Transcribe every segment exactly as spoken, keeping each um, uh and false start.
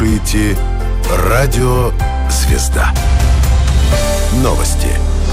слушаете «Радио Звезда». Новости.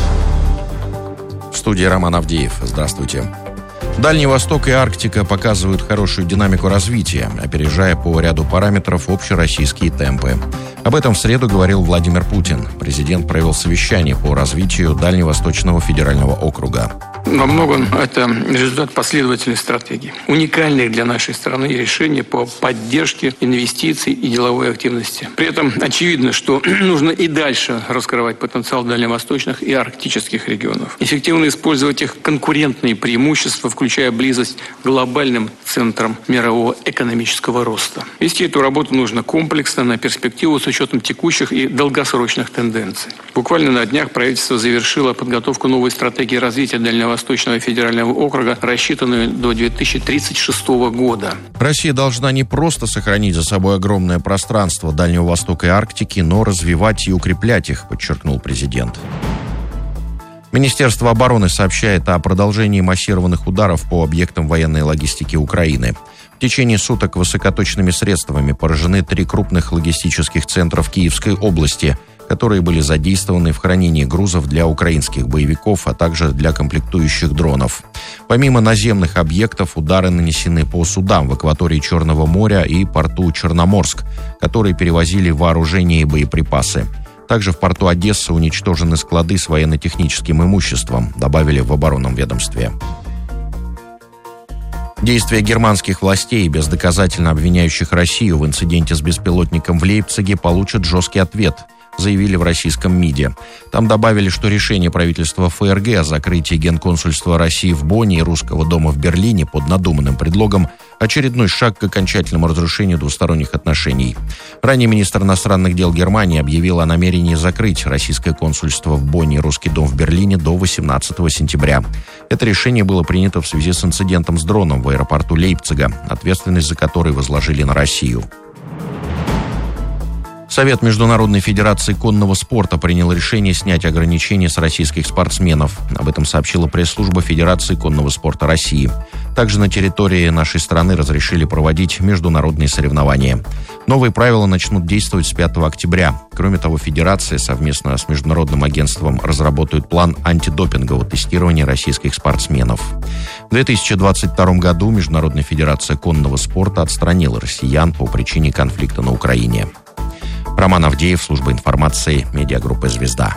В студии Роман Авдеев. Здравствуйте. Дальний Восток и Арктика показывают хорошую динамику развития, опережая по ряду параметров общероссийские темпы. Об этом в среду говорил Владимир Путин. Президент провел совещание по развитию Дальневосточного федерального округа. Во многом это результат последовательной стратегии, уникальных для нашей страны решений по поддержке инвестиций и деловой активности. При этом очевидно, что нужно и дальше раскрывать потенциал дальневосточных и арктических регионов, эффективно использовать их конкурентные преимущества, включая близость к глобальным центрам мирового экономического роста. Вести эту работу нужно комплексно, на перспективу, с учетом текущих и долгосрочных тенденций. Буквально на днях правительство завершило подготовку новой стратегии развития Дальневосточного федерального округа, рассчитанную до две тысячи тридцать шестого года. Россия должна не просто сохранить за собой огромное пространство Дальнего Востока и Арктики, но развивать и укреплять их, подчеркнул президент. Министерство обороны сообщает о продолжении массированных ударов по объектам военной логистики Украины. В течение суток высокоточными средствами поражены три крупных логистических центра в Киевской области, которые были задействованы в хранении грузов для украинских боевиков, а также для комплектующих дронов. Помимо наземных объектов, удары нанесены по судам в акватории Черного моря и порту Черноморск, которые перевозили вооружение и боеприпасы. Также в порту Одессы уничтожены склады с военно-техническим имуществом, добавили в оборонном ведомстве. Действия германских властей, бездоказательно обвиняющих Россию в инциденте с беспилотником в Лейпциге, получат жесткий ответ, заявили в российском МИДе. Там добавили, что решение правительства ФРГ о закрытии генконсульства России в Бонне и Русского дома в Берлине под надуманным предлогом – очередной шаг к окончательному разрушению двусторонних отношений. Ранее министр иностранных дел Германии объявил о намерении закрыть российское консульство в Бонне и Русский дом в Берлине до восемнадцатого сентября. Это решение было принято в связи с инцидентом с дроном в аэропорту Лейпцига, ответственность за который возложили на Россию. Совет Международной Федерации конного спорта принял решение снять ограничения с российских спортсменов. Об этом сообщила пресс-служба Федерации конного спорта России. Также на территории нашей страны разрешили проводить международные соревнования. Новые правила начнут действовать с пятого октября. Кроме того, Федерация совместно с Международным агентством разработает план антидопингового тестирования российских спортсменов. В две тысячи двадцать втором году Международная Федерация конного спорта отстранила россиян по причине конфликта на Украине. Роман Авдеев, служба информации, медиагруппы «Звезда».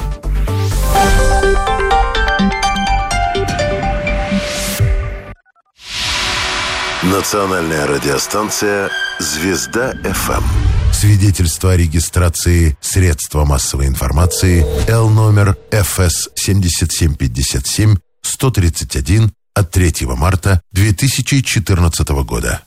Национальная радиостанция «Звезда-ФМ». Свидетельство о регистрации средства массовой информации Л номер Ф С семь семь пять семь сто тридцать один от третьего марта две тысячи четырнадцатого года.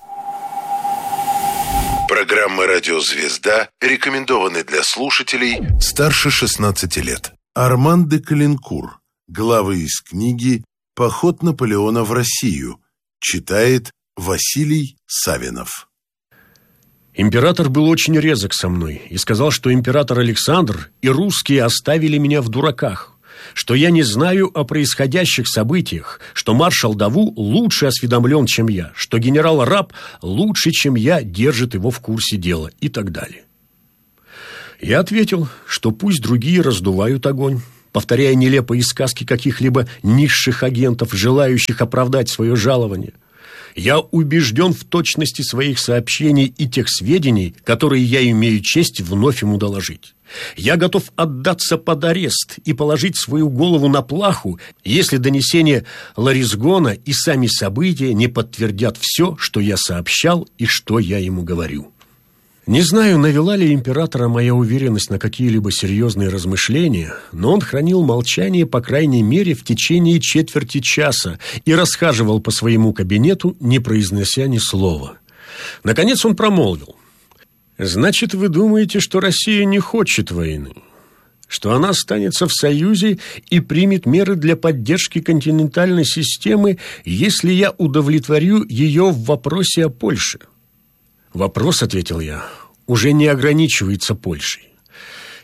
Программы «Радио Звезда» рекомендованы для слушателей старше шестнадцати лет. Арман де Калинкур. Главы из книги «Поход Наполеона в Россию». Читает Василий Савинов. Император был очень резок со мной и сказал, что император Александр и русские оставили меня в дураках, что я не знаю о происходящих событиях, что маршал Даву лучше осведомлен, чем я, что генерал Раб лучше, чем я, держит его в курсе дела и так далее. Я ответил, что пусть другие раздувают огонь, повторяя нелепые сказки каких-либо низших агентов, желающих оправдать свое жалование. Я убежден в точности своих сообщений и тех сведений, которые я имею честь вновь ему доложить. Я готов отдаться под арест и положить свою голову на плаху, если донесения Ларизгона и сами события не подтвердят все, что я сообщал и что я ему говорю. Не знаю, навела ли императора моя уверенность на какие-либо серьезные размышления, но он хранил молчание, по крайней мере, в течение четверти часа и расхаживал по своему кабинету, не произнося ни слова. Наконец он промолвил: «Значит, вы думаете, что Россия не хочет войны? Что она останется в Союзе и примет меры для поддержки континентальной системы, если я удовлетворю ее в вопросе о Польше?» «Вопрос, — ответил я, — уже не ограничивается Польшей.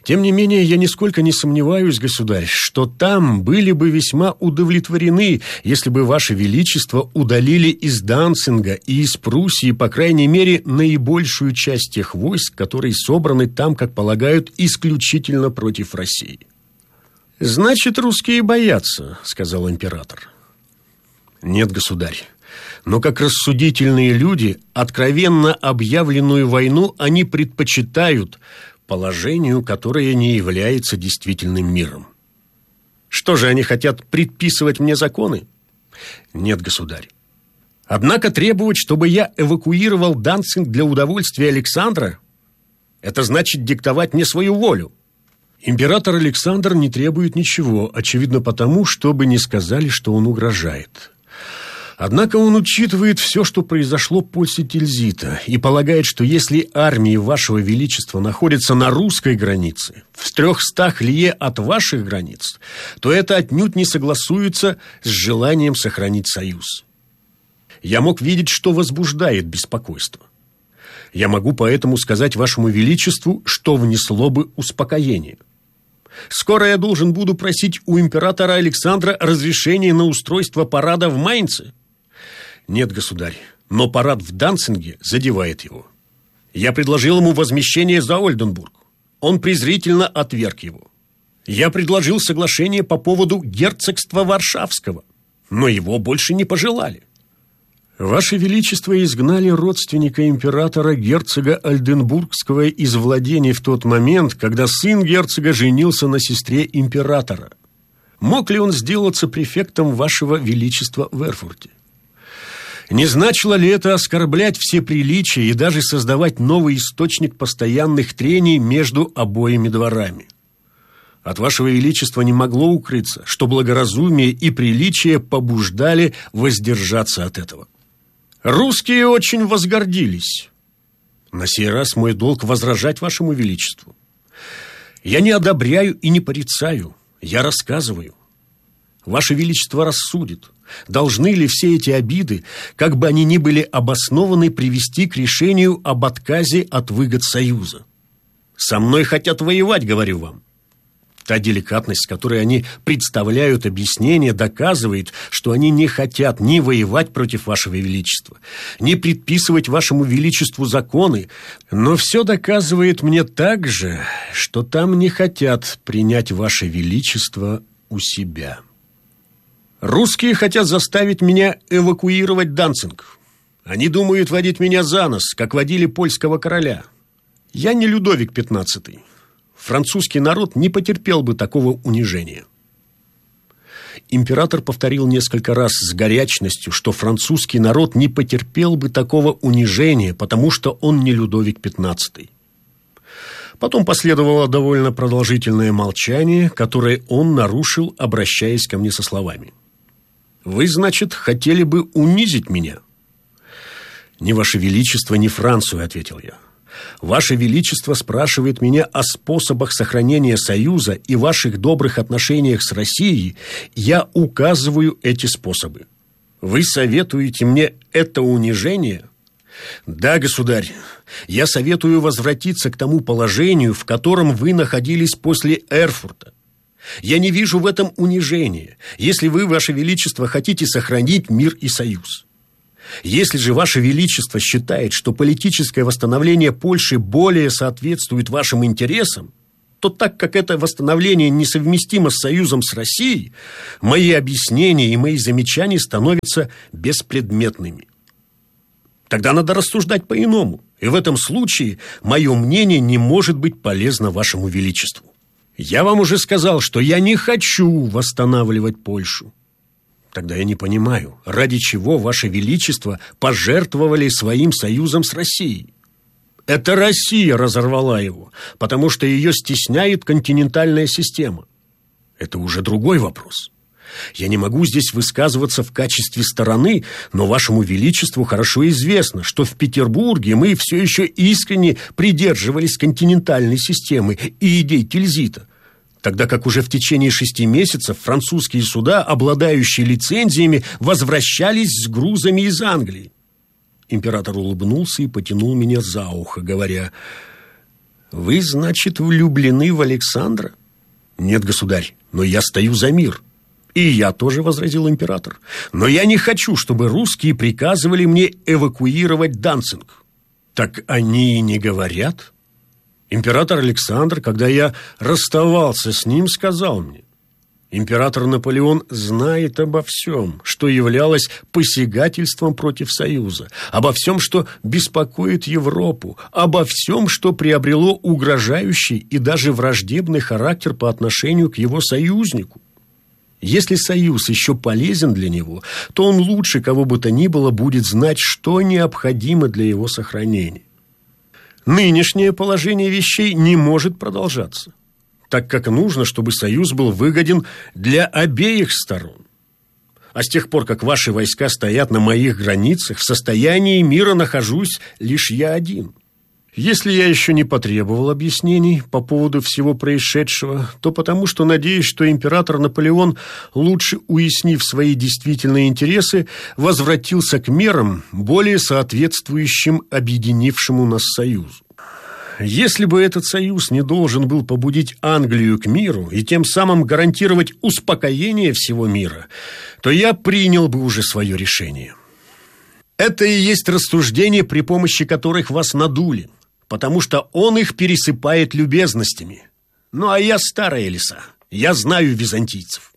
Тем не менее, я нисколько не сомневаюсь, государь, что там были бы весьма удовлетворены, если бы Ваше Величество удалили из Данцинга и из Пруссии, по крайней мере, наибольшую часть тех войск, которые собраны там, как полагают, исключительно против России. «Значит, русские боятся», — сказал император. «Нет, государь. Но как рассудительные люди, откровенно объявленную войну они предпочитают положению, которое не является действительным миром. Что же, они хотят предписывать мне законы? Нет, государь. Однако требовать, чтобы я эвакуировал Данцинг для удовольствия Александра, это значит диктовать мне свою волю. Император Александр не требует ничего, очевидно потому, чтобы не сказали, что он угрожает. Однако он учитывает все, что произошло после Тильзита, и полагает, что если армии Вашего Величества находятся на русской границе, в трехстах лье от ваших границ, то это отнюдь не согласуется с желанием сохранить союз. Я мог видеть, что возбуждает беспокойство. Я могу поэтому сказать Вашему Величеству, что внесло бы успокоение. Скоро я должен буду просить у императора Александра разрешения на устройство парада в Майнце. Нет, государь, но парад в Данцинге задевает его. Я предложил ему возмещение за Ольденбург. Он презрительно отверг его. Я предложил соглашение по поводу герцогства Варшавского, но его больше не пожелали. Ваше Величество изгнали родственника императора герцога Ольденбургского из владений в тот момент, когда сын герцога женился на сестре императора. Мог ли он сделаться префектом Вашего Величества в Эрфурте? Не значило ли это оскорблять все приличия и даже создавать новый источник постоянных трений между обоими дворами? От Вашего Величества не могло укрыться, что благоразумие и приличие побуждали воздержаться от этого. Русские очень возгордились. На сей раз мой долг возражать Вашему Величеству. Я не одобряю и не порицаю, я рассказываю. Ваше Величество рассудит, должны ли все эти обиды, как бы они ни были обоснованы, привести к решению об отказе от выгод Союза. Со мной хотят воевать, говорю вам. Та деликатность, с которой они представляют объяснение, доказывает, что они не хотят ни воевать против Вашего Величества, ни предписывать Вашему Величеству законы, но все доказывает мне также, что там не хотят принять Ваше Величество у себя. Русские хотят заставить меня эвакуировать Данцинг. Они думают водить меня за нос, как водили польского короля. Я не Людовик пятнадцатый. Французский народ не потерпел бы такого унижения. Император повторил несколько раз с горячностью, что французский народ не потерпел бы такого унижения, потому что он не Людовик пятнадцатый. Потом последовало довольно продолжительное молчание, которое он нарушил, обращаясь ко мне со словами: «Вы, значит, хотели бы унизить меня?» «Ни Ваше Величество, ни Францию», — ответил я. «Ваше Величество спрашивает меня о способах сохранения Союза и ваших добрых отношениях с Россией. Я указываю эти способы. Вы советуете мне это унижение?» «Да, государь, я советую возвратиться к тому положению, в котором вы находились после Эрфурта. Я не вижу в этом унижения, если вы, Ваше Величество, хотите сохранить мир и союз. Если же Ваше Величество считает, что политическое восстановление Польши более соответствует вашим интересам, то так как это восстановление несовместимо с союзом с Россией, мои объяснения и мои замечания становятся беспредметными. Тогда надо рассуждать по-иному, и в этом случае мое мнение не может быть полезно Вашему Величеству. Я вам уже сказал, что я не хочу восстанавливать Польшу. Тогда я не понимаю, ради чего Ваше Величество пожертвовали своим союзом с Россией. Это Россия разорвала его, потому что ее стесняет континентальная система. Это уже другой вопрос. Я не могу здесь высказываться в качестве стороны, но Вашему Величеству хорошо известно, что в Петербурге мы все еще искренне придерживались континентальной системы и идей Тильзита, тогда как уже в течение шести месяцев французские суда, обладающие лицензиями, возвращались с грузами из Англии. Император улыбнулся и потянул меня за ухо, говоря: Вы, значит, влюблены в Александра? Нет, государь, но я стою за мир. И я тоже, возразил император. Но я не хочу, чтобы русские приказывали мне эвакуировать Данцинг. Так они и не говорят. Император Александр, когда я расставался с ним, сказал мне: император Наполеон знает обо всем, что являлось посягательством против Союза, обо всем, что беспокоит Европу, обо всем, что приобрело угрожающий и даже враждебный характер по отношению к его союзнику. Если Союз еще полезен для него, то он лучше кого бы то ни было будет знать, что необходимо для его сохранения. Нынешнее положение вещей не может продолжаться, так как нужно, чтобы союз был выгоден для обеих сторон. А с тех пор, как ваши войска стоят на моих границах, в состоянии мира нахожусь лишь я один. Если я еще не потребовал объяснений по поводу всего происшедшего, то потому что надеюсь, что император Наполеон, лучше уяснив свои действительные интересы, возвратился к мерам, более соответствующим объединившему нас союзу. Если бы этот союз не должен был побудить Англию к миру и тем самым гарантировать успокоение всего мира, то я принял бы уже свое решение. Это и есть рассуждения, при помощи которых вас надули, потому что он их пересыпает любезностями. Ну, а я старая лиса, я знаю византийцев.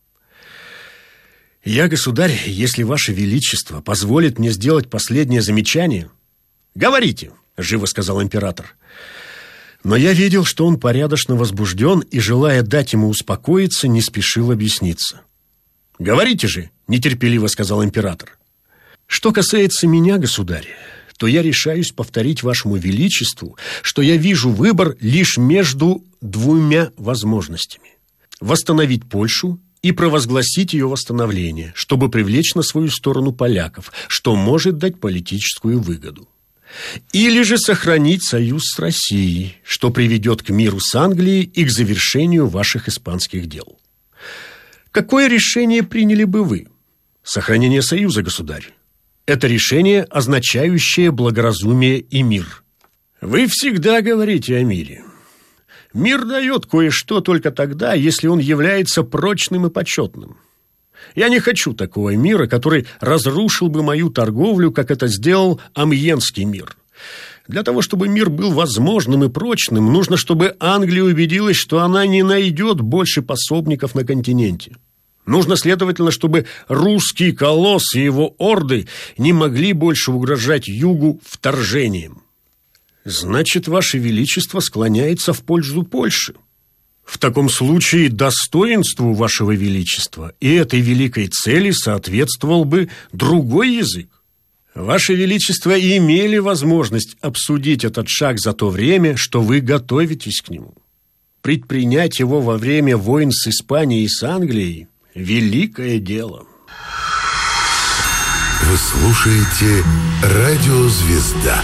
Я, государь, если ваше величество позволит мне сделать последнее замечание... Говорите, живо сказал император. Но я видел, что он порядочно возбужден и, желая дать ему успокоиться, не спешил объясниться. Говорите же, нетерпеливо сказал император. Что касается меня, государь, то я решаюсь повторить вашему величеству, что я вижу выбор лишь между двумя возможностями: восстановить Польшу и провозгласить ее восстановление, чтобы привлечь на свою сторону поляков, что может дать политическую выгоду. Или же сохранить союз с Россией, что приведет к миру с Англией и к завершению ваших испанских дел. Какое решение приняли бы вы? Сохранение союза, государь. Это решение, означающее благоразумие и мир. Вы всегда говорите о мире. Мир дает кое-что только тогда, если он является прочным и почетным. Я не хочу такого мира, который разрушил бы мою торговлю, как это сделал Амьенский мир. Для того, чтобы мир был возможным и прочным, нужно, чтобы Англия убедилась, что она не найдет больше пособников на континенте. Нужно, следовательно, чтобы русский колосс и его орды не могли больше угрожать югу вторжением. Значит, ваше величество склоняется в пользу Польши. В таком случае достоинству вашего величества и этой великой цели соответствовал бы другой язык. Ваше величество имели возможность обсудить этот шаг за то время, что вы готовитесь к нему. Предпринять его во время войн с Испанией и с Англией – великое дело. Вы слушаете «Радио Звезда».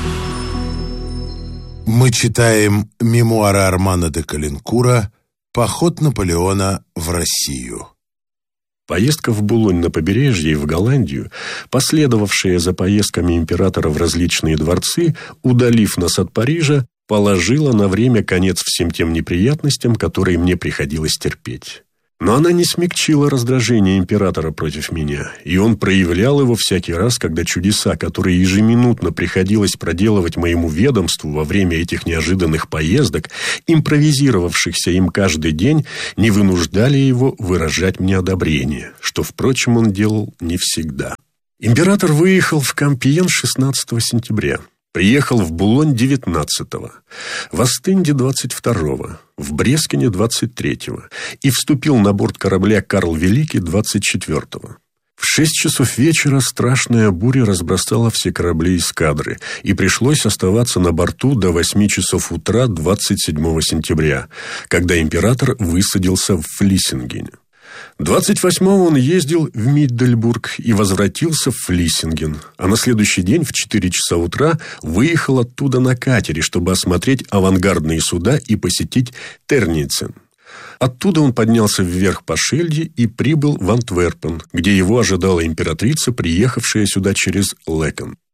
Мы читаем мемуары Армана де Калинкура «Поход Наполеона в Россию». Поездка в Булонь на побережье и в Голландию, последовавшая за поездками императора в различные дворцы, удалив нас от Парижа, положила на время конец всем тем неприятностям, которые мне приходилось терпеть. Но она не смягчила раздражение императора против меня, и он проявлял его всякий раз, когда чудеса, которые ежеминутно приходилось проделывать моему ведомству во время этих неожиданных поездок, импровизировавшихся им каждый день, не вынуждали его выражать мне одобрение, что, впрочем, он делал не всегда. Император выехал в Кампьен шестнадцатого сентября. Приехал в Булонь девятнадцатого, в Остенде двадцать второго, в Брескине двадцать третьего и вступил на борт корабля «Карл Великий» двадцать четвертого. В шесть часов вечера страшная буря разбросала все корабли эскадры, и пришлось оставаться на борту до восьми часов утра двадцать седьмого сентября, когда император высадился в Флиссингене. двадцать восьмого он ездил в Миддельбург и возвратился в Флиссинген, а на следующий день в четыре часа утра выехал оттуда на катере, чтобы осмотреть авангардные суда и посетить Терницен. Оттуда он поднялся вверх по Шельде и прибыл в Антверпен, где его ожидала императрица, приехавшая сюда через Лекен.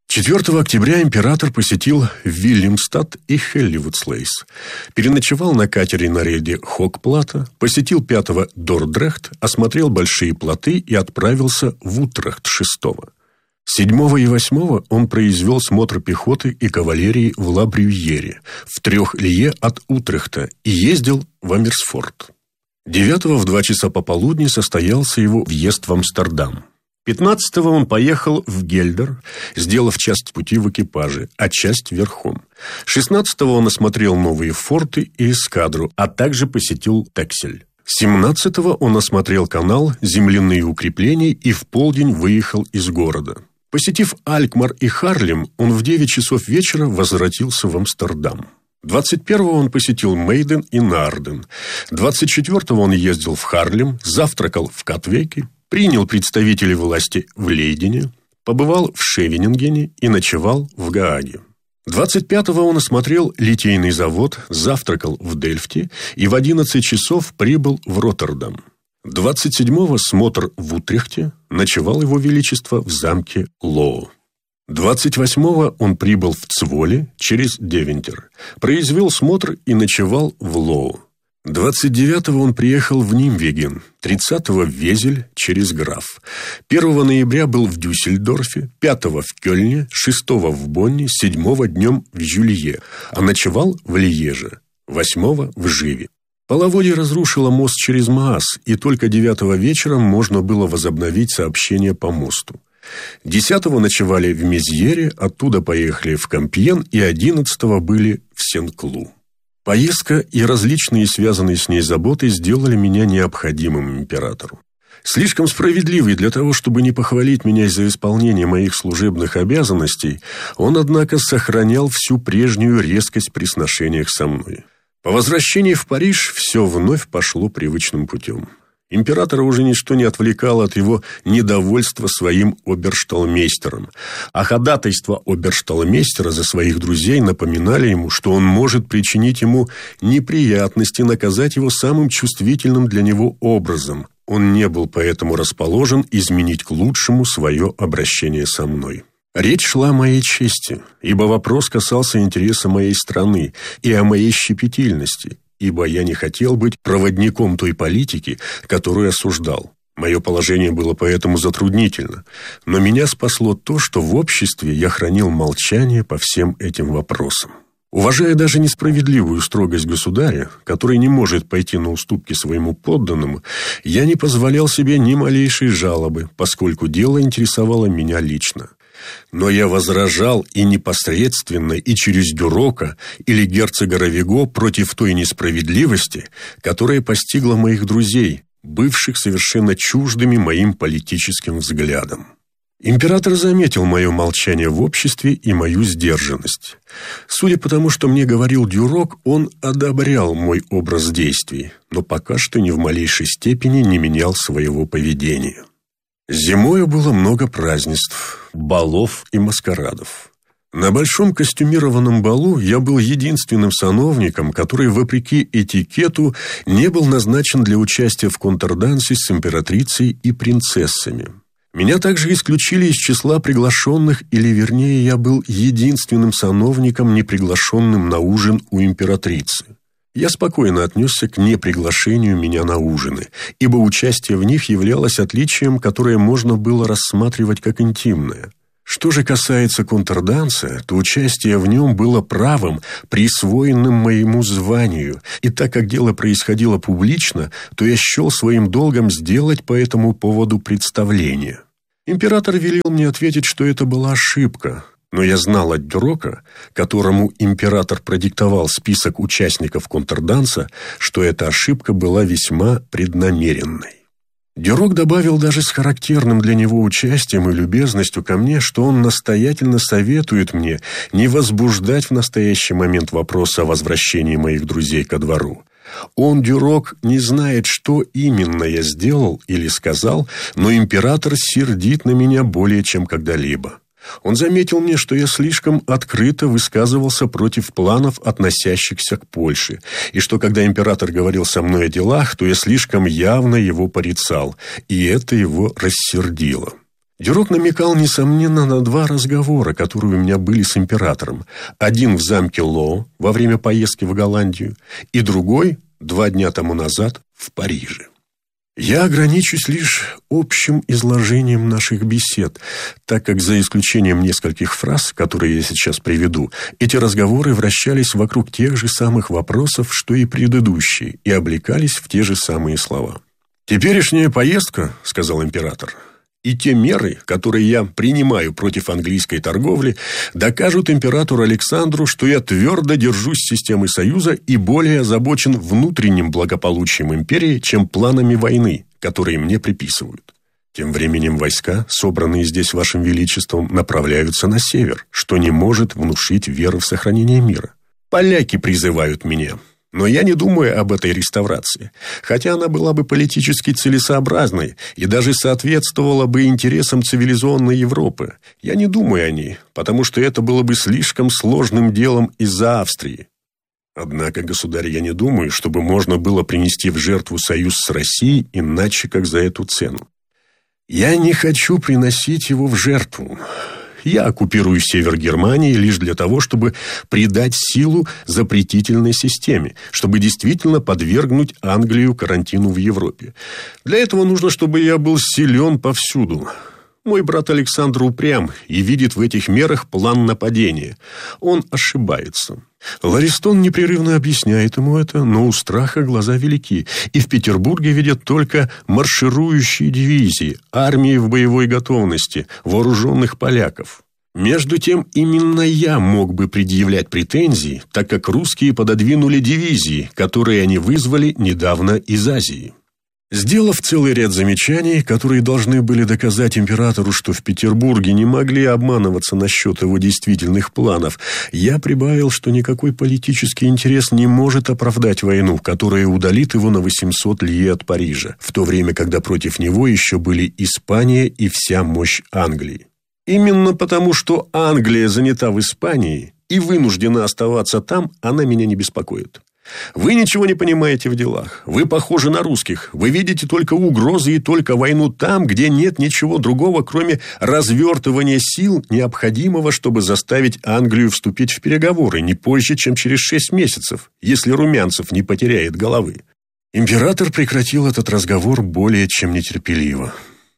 четвёртого октября император посетил Вильямстад и Хелливудслейс, переночевал на катере на рейде Хокплата, посетил пятого Дордрехт, осмотрел большие плоты и отправился в Утрехт шестого. седьмого и восьмого он произвел смотр пехоты и кавалерии в Ла-Брюйере, в трех лье от Утрехта, и ездил в Амерсфорд. девятого в два часа пополудни состоялся его въезд в Амстердам. пятнадцатого он поехал в Гельдер, сделав часть пути в экипаже, а часть верхом. шестнадцатого он осмотрел новые форты и эскадру, а также посетил Тексель. семнадцатого он осмотрел канал, земляные укрепления и в полдень выехал из города. Посетив Алькмар и Харлем, он в девять часов вечера возвратился в Амстердам. двадцать первого он посетил Мейден и Наарден. двадцать четвёртого он ездил в Харлем, завтракал в Катвейке, принял представителей власти в Лейдене, побывал в Шевенингене и ночевал в Гааге. двадцать пятого он осмотрел литейный завод, завтракал в Дельфте и в одиннадцать часов прибыл в Роттердам. двадцать седьмого смотр в Утрехте, ночевал его величество в замке Лоо. двадцать восьмого он прибыл в Цволе через Девентер, произвел смотр и ночевал в Лоо. двадцать девятого он приехал в Нимвеген, тридцатого в Везель через Граф. первого ноября был в Дюссельдорфе, пятого в Кёльне, шестого в Бонне, седьмого днем в Жюлье, а ночевал в Льеже, восьмого в Живе. Половодье разрушило мост через Маас, и только девятого вечером можно было возобновить сообщение по мосту. десятого ночевали в Мезьере, оттуда поехали в Кампьен, и одиннадцатого были в Сен-Клу. Поездка и различные связанные с ней заботы сделали меня необходимым императору. Слишком справедливый для того, чтобы не похвалить меня за исполнение моих служебных обязанностей, он, однако, сохранял всю прежнюю резкость при сношениях со мной. По возвращении в Париж все вновь пошло привычным путем. Императора уже ничто не отвлекало от его недовольства своим обершталмейстером, а ходатайства обершталмейстера за своих друзей напоминали ему, что он может причинить ему неприятности, наказать его самым чувствительным для него образом. Он не был поэтому расположен изменить к лучшему свое обращение со мной. Речь шла о моей чести, ибо вопрос касался интереса моей страны и о моей щепетильности, ибо я не хотел быть проводником той политики, которую осуждал. Мое положение было поэтому затруднительно, но меня спасло то, что в обществе я хранил молчание по всем этим вопросам. Уважая даже несправедливую строгость государя, который не может пойти на уступки своему подданному, я не позволял себе ни малейшей жалобы, поскольку дело интересовало меня лично. Но я возражал и непосредственно, и через Дюрока или герцога Равиго против той несправедливости, которая постигла моих друзей, бывших совершенно чуждыми моим политическим взглядам. Император заметил мое молчание в обществе и мою сдержанность. Судя по тому, что мне говорил Дюрок, он одобрял мой образ действий, но пока что ни в малейшей степени не менял своего поведения. Зимою было много празднеств, балов и маскарадов. На большом костюмированном балу я был единственным сановником, который, вопреки этикету, не был назначен для участия в контрдансе с императрицей и принцессами. Меня также исключили из числа приглашенных, или, вернее, я был единственным сановником, не приглашенным на ужин у императрицы. Я спокойно отнесся к неприглашению меня на ужины, ибо участие в них являлось отличием, которое можно было рассматривать как интимное. Что же касается контрданса, то участие в нем было правом, присвоенным моему званию, и так как дело происходило публично, то я счел своим долгом сделать по этому поводу представление. Император велел мне ответить, что это была ошибка, но я знал от Дюрока, которому император продиктовал список участников контрданса, что эта ошибка была весьма преднамеренной. Дюрок добавил даже с характерным для него участием и любезностью ко мне, что он настоятельно советует мне не возбуждать в настоящий момент вопрос о возвращении моих друзей ко двору. Он, Дюрок, не знает, что именно я сделал или сказал, но император сердит на меня более чем когда-либо. Он заметил мне, что я слишком открыто высказывался против планов, относящихся к Польше, и что, когда император говорил со мной о делах, то я слишком явно его порицал, и это его рассердило. Дюрок намекал, несомненно, на два разговора, которые у меня были с императором. Один в замке Ло во время поездки в Голландию, и другой два дня тому назад в Париже. Я ограничусь лишь общим изложением наших бесед, так как за исключением нескольких фраз, которые я сейчас приведу, эти разговоры вращались вокруг тех же самых вопросов, что и предыдущие, и облекались в те же самые слова. «Теперешняя поездка, — сказал император, — и те меры, которые я принимаю против английской торговли, докажут императору Александру, что я твердо держусь системы Союза и более озабочен внутренним благополучием империи, чем планами войны, которые мне приписывают. Тем временем войска, собранные здесь Вашим Величеством, направляются на север, что не может внушить веры в сохранение мира. Поляки призывают меня. Но я не думаю об этой реставрации, хотя она была бы политически целесообразной и даже соответствовала бы интересам цивилизованной Европы. Я не думаю о ней, потому что это было бы слишком сложным делом из-за Австрии. Однако, государь, я не думаю, чтобы можно было принести в жертву союз с Россией иначе, как за эту цену. Я не хочу приносить его в жертву. Я оккупирую север Германии лишь для того, чтобы придать силу запретительной системе, чтобы действительно подвергнуть Англию карантину в Европе. Для этого нужно, чтобы я был силен повсюду. Мой брат Александр упрям и видит в этих мерах план нападения. Он ошибается. Ларистон непрерывно объясняет ему это, но у страха глаза велики, и в Петербурге видят только марширующие дивизии, армии в боевой готовности, вооруженных поляков. Между тем, именно я мог бы предъявлять претензии, так как русские пододвинули дивизии, которые они вызвали недавно из Азии. Сделав целый ряд замечаний, которые должны были доказать императору, что в Петербурге не могли обманываться насчет его действительных планов, я прибавил, что никакой политический интерес не может оправдать войну, которая удалит его на восемьсот лье от Парижа, в то время, когда против него еще были Испания и вся мощь Англии. Именно потому, что Англия занята в Испании и вынуждена оставаться там, она меня не беспокоит. Вы ничего не понимаете в делах. Вы похожи на русских. Вы видите только угрозы и только войну там, где нет ничего другого, кроме развертывания сил, необходимого, чтобы заставить Англию вступить в переговоры не позже, чем через шесть месяцев, если Румянцев не потеряет головы. Император прекратил этот разговор более чем нетерпеливо.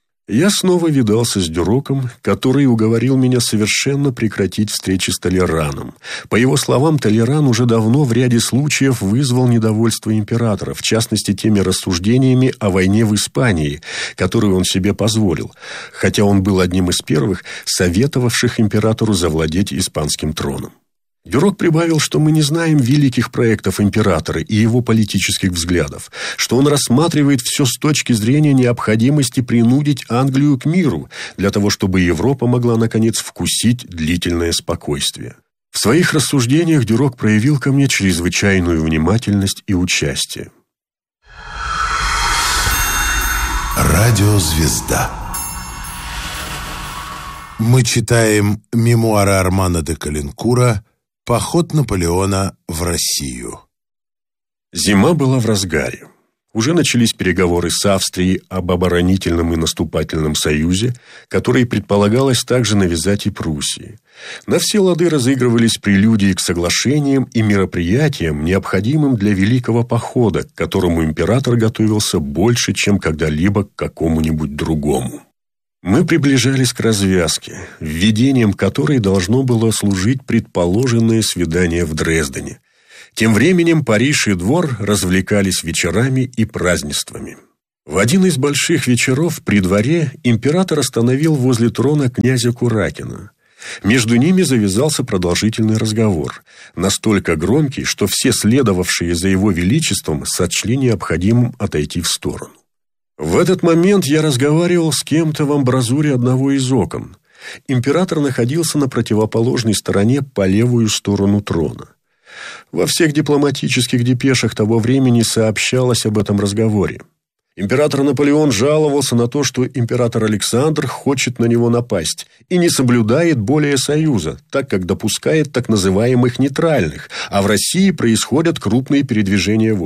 Я снова видался с Дюроком, который уговорил меня совершенно прекратить встречи с Толераном. По его словам, Толеран уже давно в ряде случаев вызвал недовольство императора, в частности, теми рассуждениями о войне в Испании, которую он себе позволил, хотя он был одним из первых, советовавших императору завладеть испанским троном. Дюрок прибавил, что мы не знаем великих проектов императора и его политических взглядов, что он рассматривает все с точки зрения необходимости принудить Англию к миру, для того, чтобы Европа могла, наконец, вкусить длительное спокойствие. В своих рассуждениях Дюрок проявил ко мне чрезвычайную внимательность и участие. Радиозвезда. Мы читаем мемуары Армана де Калинкура «Поход Наполеона в Россию». Зима была в разгаре. Уже начались переговоры с Австрией об оборонительном и наступательном союзе, который предполагалось также навязать и Пруссии. На все лады разыгрывались прелюдии к соглашениям и мероприятиям, необходимым для Великого похода, к которому император готовился больше, чем когда-либо к какому-нибудь другому. Мы приближались к развязке, введением которой должно было служить предположенное свидание в Дрездене. Тем временем Париж и двор развлекались вечерами и празднествами. В один из больших вечеров при дворе император остановил возле трона князя Куракина. Между ними завязался продолжительный разговор, настолько громкий, что все следовавшие за его величеством сочли необходимым отойти в сторону. В этот момент я разговаривал с кем-то в амбразуре одного из окон. Император находился на противоположной стороне по левую сторону трона. Во всех дипломатических депешах того времени сообщалось об этом разговоре. Император Наполеон жаловался на то, что император Александр хочет на него напасть и не соблюдает более союза, так как допускает так называемых нейтральных, а в России происходят крупные передвижения войск.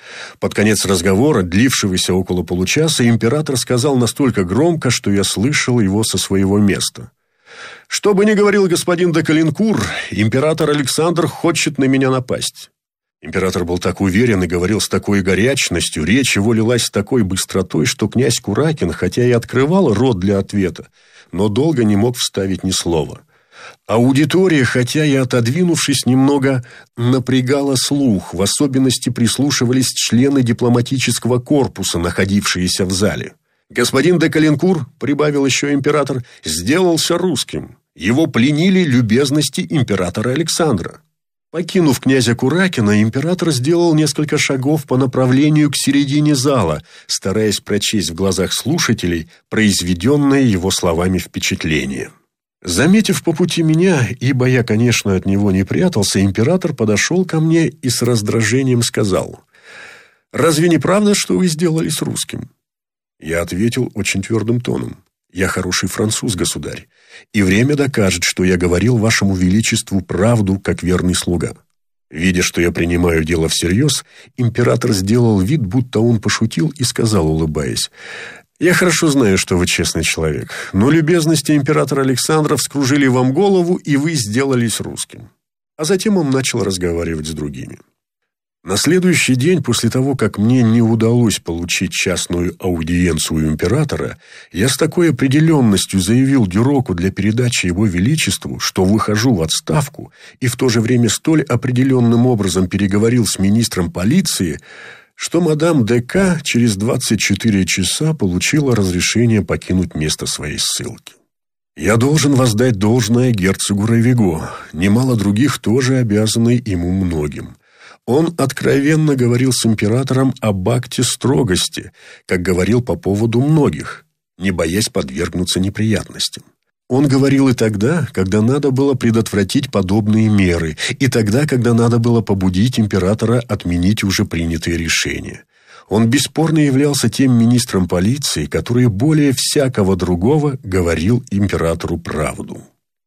Под конец разговора, длившегося около получаса, император сказал настолько громко, что я слышал его со своего места. «Что бы ни говорил господин де Калинкур, император Александр хочет на меня напасть». Император был так уверен и говорил с такой горячностью, речь его лилась с такой быстротой, что князь Куракин, хотя и открывал рот для ответа, но долго не мог вставить ни слова. Аудитория, хотя и отодвинувшись немного, напрягала слух, в особенности прислушивались члены дипломатического корпуса, находившиеся в зале. «Господин де Калинкур, — прибавил еще император, — сделался русским. Его пленили любезности императора Александра». Покинув князя Куракина, император сделал несколько шагов по направлению к середине зала, стараясь прочесть в глазах слушателей произведенное его словами впечатление. Заметив по пути меня, ибо я, конечно, от него не прятался, император подошел ко мне и с раздражением сказал: «Разве не правда, что вы сделались русским?» Я ответил очень твердым тоном: «Я хороший француз, государь, и время докажет, что я говорил вашему величеству правду, как верный слуга». Видя, что я принимаю дело всерьез, император сделал вид, будто он пошутил, и сказал, улыбаясь: «Я хорошо знаю, что вы честный человек, но любезности императора Александра вскружили вам голову, и вы сделались русским». А затем он начал разговаривать с другими. На следующий день, после того, как мне не удалось получить частную аудиенцию у императора, я с такой определенностью заявил Дюроку для передачи его величеству, что выхожу в отставку, и в то же время столь определенным образом переговорил с министром полиции, что мадам ДК через двадцать четыре часа получила разрешение покинуть место своей ссылки. Я должен воздать должное герцогу Равиго, немало других тоже обязаны ему многим. Он откровенно говорил с императором об акте строгости, как говорил по поводу многих, не боясь подвергнуться неприятностям. Он говорил и тогда, когда надо было предотвратить подобные меры, и тогда, когда надо было побудить императора отменить уже принятые решения. Он бесспорно являлся тем министром полиции, который более всякого другого говорил императору правду.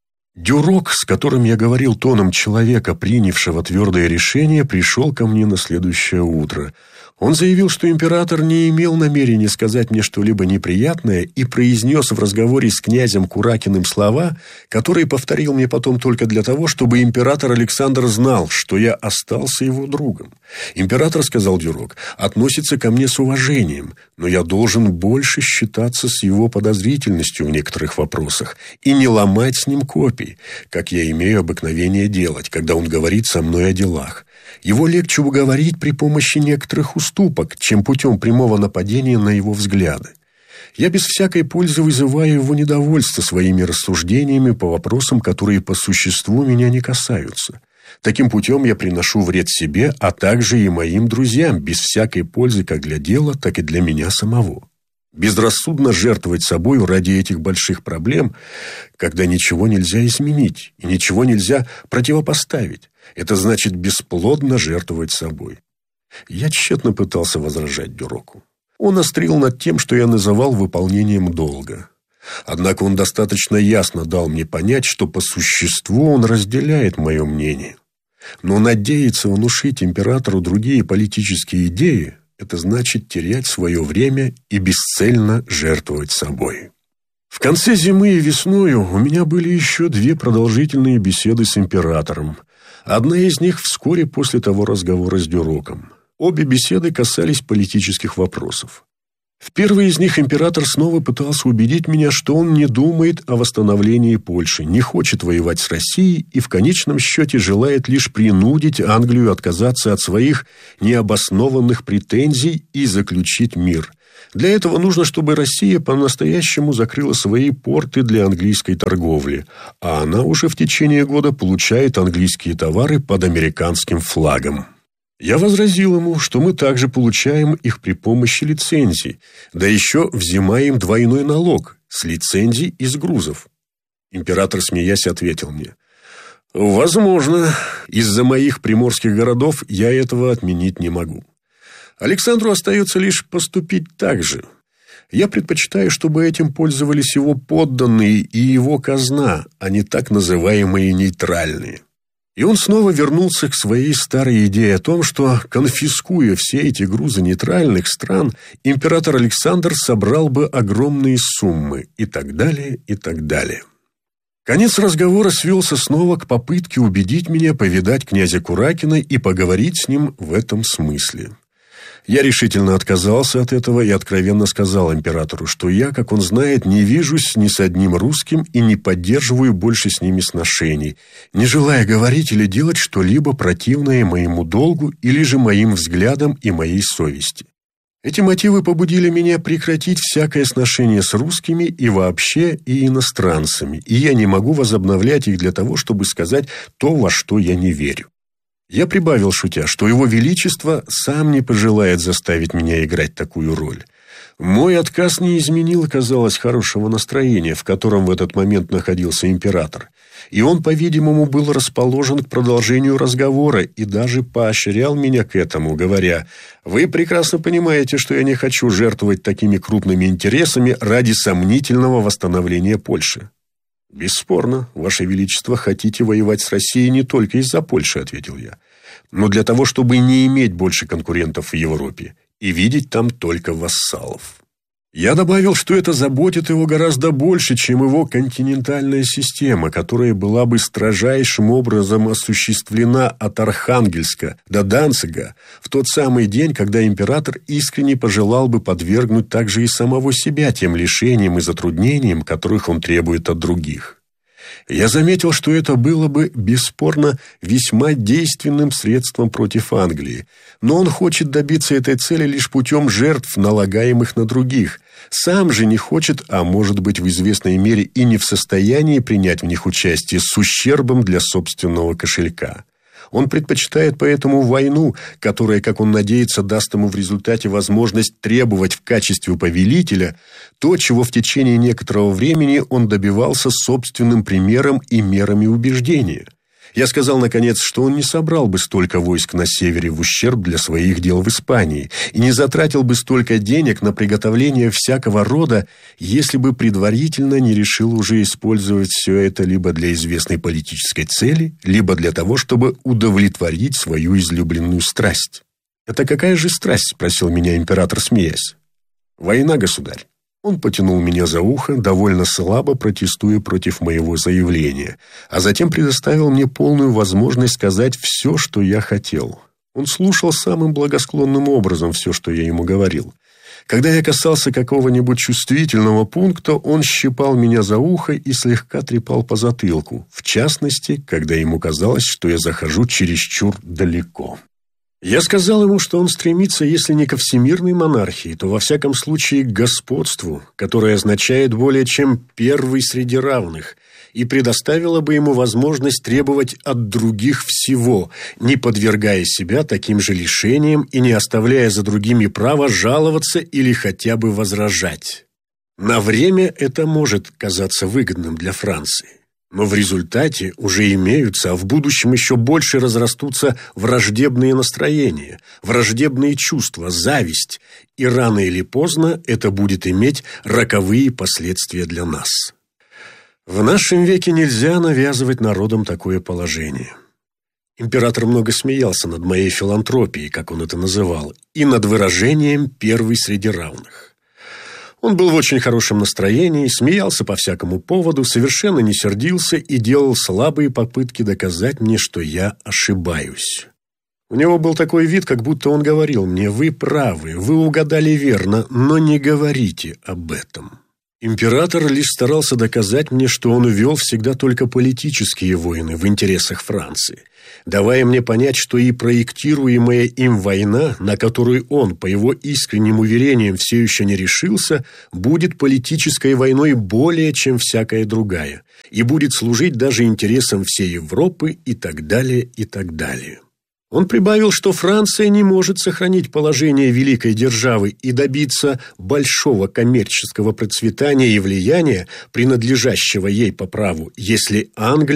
Дюрок, с которым я говорил тоном человека, принявшего твердое решение, пришел ко мне на следующее утро. Он заявил, что император не имел намерения сказать мне что-либо неприятное, и произнес в разговоре с князем Куракиным слова, которые повторил мне потом только для того, чтобы император Александр знал, что я остался его другом. Император, сказал Дюрок, относится ко мне с уважением, но я должен больше считаться с его подозрительностью в некоторых вопросах и не ломать с ним копий, как я имею обыкновение делать, когда он говорит со мной о делах. Его легче уговорить при помощи некоторых уступок, чем путем прямого нападения на его взгляды. Я без всякой пользы вызываю его недовольство своими рассуждениями по вопросам, которые по существу меня не касаются. Таким путем я приношу вред себе, а также и моим друзьям, без всякой пользы как для дела, так и для меня самого. Безрассудно жертвовать собой ради этих больших проблем, когда ничего нельзя изменить и ничего нельзя противопоставить. Это значит бесплодно жертвовать собой. Я тщетно пытался возражать Дюроку. Он острил над тем, что я называл выполнением долга. Однако он достаточно ясно дал мне понять, что по существу он разделяет мое мнение. Но надеяться внушить императору другие политические идеи – это значит терять свое время и бесцельно жертвовать собой. В конце зимы и весною у меня были еще две продолжительные беседы с императором. Одна из них вскоре после того разговора с Дюроком. Обе беседы касались политических вопросов. В первой из них император снова пытался убедить меня, что он не думает о восстановлении Польши, не хочет воевать с Россией и в конечном счете желает лишь принудить Англию отказаться от своих необоснованных претензий и заключить мир. Для этого нужно, чтобы Россия по-настоящему закрыла свои порты для английской торговли, а она уже в течение года получает английские товары под американским флагом. Я возразил ему, что мы также получаем их при помощи лицензий, да еще взимаем двойной налог с лицензий и с грузов. Император, смеясь, ответил мне: «Возможно, из-за моих приморских городов я этого отменить не могу. Александру остается лишь поступить так же. Я предпочитаю, чтобы этим пользовались его подданные и его казна, а не так называемые нейтральные». И он снова вернулся к своей старой идее о том, что, конфискуя все эти грузы нейтральных стран, император Александр собрал бы огромные суммы, и так далее, и так далее. Конец разговора свелся снова к попытке убедить меня повидать князя Куракина и поговорить с ним в этом смысле. Я решительно отказался от этого и откровенно сказал императору, что я, как он знает, не вижусь ни с одним русским и не поддерживаю больше с ними сношений, не желая говорить или делать что-либо противное моему долгу или же моим взглядам и моей совести. Эти мотивы побудили меня прекратить всякое сношение с русскими и вообще и иностранцами, и я не могу возобновлять их для того, чтобы сказать то, во что я не верю. Я прибавил, шутя, что его величество сам не пожелает заставить меня играть такую роль. Мой отказ не изменил, казалось, хорошего настроения, в котором в этот момент находился император. И он, по-видимому, был расположен к продолжению разговора и даже поощрял меня к этому, говоря: «Вы прекрасно понимаете, что я не хочу жертвовать такими крупными интересами ради сомнительного восстановления Польши». «Бесспорно, Ваше Величество, хотите воевать с Россией не только из-за Польши», — ответил я, «но для того, чтобы не иметь больше конкурентов в Европе и видеть там только вассалов». Я добавил, что это заботит его гораздо больше, чем его континентальная система, которая была бы строжайшим образом осуществлена от Архангельска до Данцига в тот самый день, когда император искренне пожелал бы подвергнуть также и самого себя тем лишениям и затруднениям, которых он требует от других. Я заметил, что это было бы, бесспорно, весьма действенным средством против Англии, но он хочет добиться этой цели лишь путем жертв, налагаемых на других. Сам же не хочет, а может быть в известной мере и не в состоянии принять в них участие с ущербом для собственного кошелька. Он предпочитает поэтому войну, которая, как он надеется, даст ему в результате возможность требовать в качестве повелителя то, чего в течение некоторого времени он добивался собственным примером и мерами убеждения. Я сказал, наконец, что он не собрал бы столько войск на севере в ущерб для своих дел в Испании и не затратил бы столько денег на приготовление всякого рода, если бы предварительно не решил уже использовать все это либо для известной политической цели, либо для того, чтобы удовлетворить свою излюбленную страсть. «Это какая же страсть?» – спросил меня император, смеясь. «Война, государь». Он потянул меня за ухо, довольно слабо протестуя против моего заявления, а затем предоставил мне полную возможность сказать все, что я хотел. Он слушал самым благосклонным образом все, что я ему говорил. Когда я касался какого-нибудь чувствительного пункта, он щипал меня за ухо и слегка трепал по затылку, в частности, когда ему казалось, что я захожу чересчур далеко. Я сказал ему, что он стремится, если не ко всемирной монархии, то во всяком случае к господству, которое означает более чем первый среди равных, и предоставило бы ему возможность требовать от других всего, не подвергая себя таким же лишениям и не оставляя за другими права жаловаться или хотя бы возражать. На время это может казаться выгодным для Франции. Но в результате уже имеются, а в будущем еще больше разрастутся враждебные настроения, враждебные чувства, зависть, и рано или поздно это будет иметь роковые последствия для нас. В нашем веке нельзя навязывать народам такое положение. Император много смеялся над моей филантропией, как он это называл, и над выражением «первый среди равных». Он был в очень хорошем настроении, смеялся по всякому поводу, совершенно не сердился и делал слабые попытки доказать мне, что я ошибаюсь. У него был такой вид, как будто он говорил мне: «Вы правы, вы угадали верно, но не говорите об этом». Император лишь старался доказать мне, что он вел всегда только политические войны в интересах Франции, давая мне понять, что и проектируемая им война, на которую он, по его искренним уверениям, все еще не решился, будет политической войной более, чем всякая другая, и будет служить даже интересам всей Европы и так далее, и так далее. Он прибавил, что Франция не может сохранить положение великой державы и добиться большого коммерческого процветания и влияния, принадлежащего ей по праву, если Англия